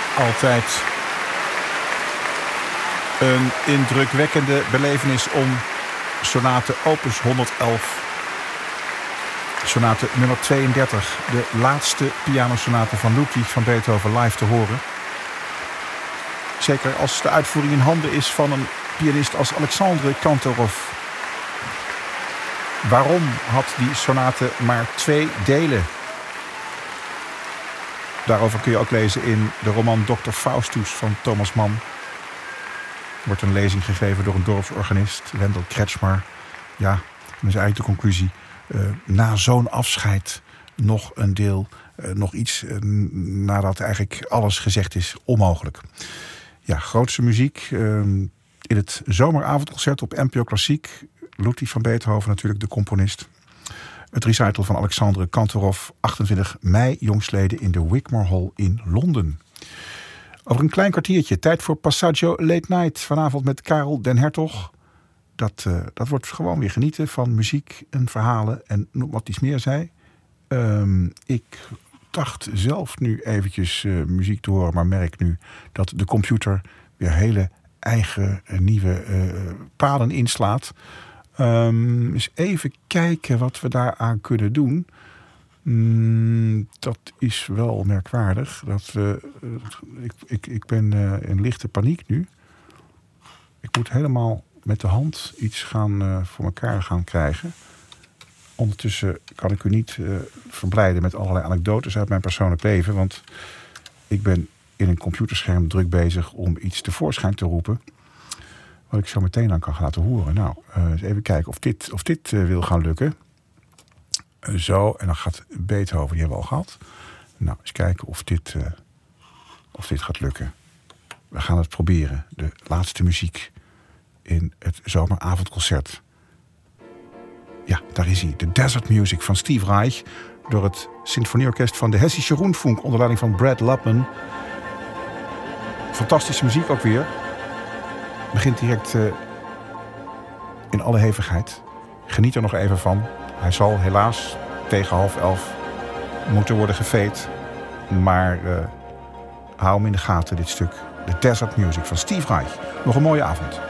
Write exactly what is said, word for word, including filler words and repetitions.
Altijd een indrukwekkende belevenis om sonate opus honderdelf, sonate nummer tweeëndertig, de laatste pianosonate van Ludwig van Beethoven live te horen. Zeker als de uitvoering in handen is van een pianist als Alexandre Kantorov. Waarom had die sonate maar twee delen? Daarover kun je ook lezen in de roman dokter Faustus van Thomas Mann. Er wordt een lezing gegeven door een dorpsorganist, Wendel Kretschmar. Ja, dat is eigenlijk de conclusie. Uh, na zo'n afscheid nog een deel, uh, nog iets, uh, nadat eigenlijk alles gezegd is, onmogelijk. Ja, grootste muziek uh, in het zomeravondconcert op N P O Klassiek. Ludwig van Beethoven natuurlijk, de componist. Het recital van Alexandre Kantorov, achtentwintig mei jongstleden in de Wigmore Hall in Londen. Over een klein kwartiertje, tijd voor Passaggio Late Night. Vanavond met Karel den Hertog. Dat, uh, dat wordt gewoon weer genieten van muziek en verhalen en nog wat iets meer zei. Um, ik dacht zelf nu eventjes uh, muziek te horen, maar merk nu dat de computer weer hele eigen uh, nieuwe uh, paden inslaat. Um, eens even kijken wat we daaraan kunnen doen. Mm, dat is wel merkwaardig. Dat we, uh, ik, ik, ik ben uh, in lichte paniek nu. Ik moet helemaal met de hand iets gaan uh, voor elkaar gaan krijgen. Ondertussen kan ik u niet uh, verblijden met allerlei anekdotes uit mijn persoonlijk leven. Want ik ben in een computerscherm druk bezig om iets tevoorschijn te roepen. Wat ik zo meteen dan kan gaan laten horen. Nou, uh, eens even kijken of dit, of dit uh, wil gaan lukken. Uh, zo, en dan gaat Beethoven, die hebben we al gehad. Nou, eens kijken of dit, uh, of dit gaat lukken. We gaan het proberen. De laatste muziek in het zomeravondconcert. Ja, daar is hij. De Desert Music van Steve Reich. Door het symfonieorkest van de Hessische Rundfunk onder leiding van Brad Lubman. Fantastische muziek ook weer. Begint direct uh, in alle hevigheid. Geniet er nog even van. Hij zal helaas tegen half elf moeten worden gefeed. Maar uh, hou hem in de gaten, dit stuk. De Desert Music van Steve Reich. Nog een mooie avond.